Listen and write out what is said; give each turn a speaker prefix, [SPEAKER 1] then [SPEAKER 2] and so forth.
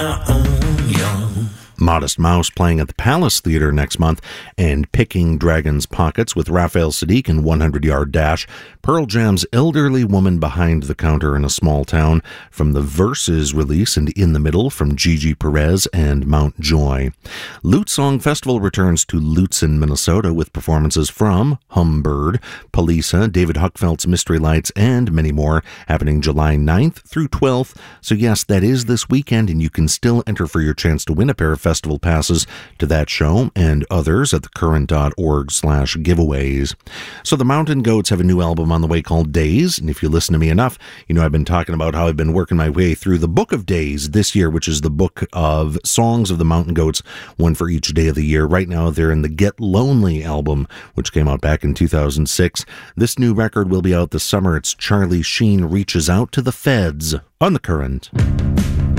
[SPEAKER 1] Modest Mouse playing at the Palace Theatre next month, and Picking Dragon's Pockets with Raphael Saadiq in 100 Yard Dash. Pearl Jam's Elderly Woman Behind the Counter in a Small Town from the Verses release, and In the Middle from Gigi Perez and Mount Joy. Lute Song Festival returns to Lutsen, Minnesota with performances from Humbird, Palisa, David Huckfeldt's Mystery Lights, and many more, happening July 9th through 12th. So yes, that is this weekend, and you can still enter for your chance to win a pair of festival passes to that show and others at thecurrent.org/giveaways. So the Mountain Goats have a new album on the way called Days, and if you listen to me enough, you know I've been talking about how I've been working my way through the Book of Days this year, which is the book of songs of the Mountain Goats, one for each day of the year. Right now they're in the Get Lonely album, which came out back in 2006. This new record will be out this summer. It's Charlie Sheen Reaches Out to the Feds on The Current.